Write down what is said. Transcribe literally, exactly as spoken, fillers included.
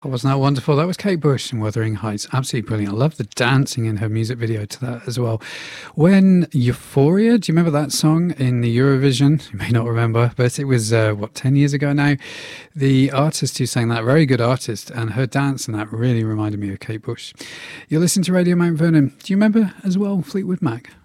Oh, wasn't that wonderful? That was Kate Bush and Wuthering Heights. Absolutely brilliant. I love the dancing in her music video to that as well. When Euphoria, do you remember that song in the Eurovision? You may not remember, but it was, uh, what, ten years ago now? The artist who sang that, very good artist, and her dance and that really reminded me of Kate Bush. You're listening to Radio Mount Vernon. Do you remember as well Fleetwood Mac?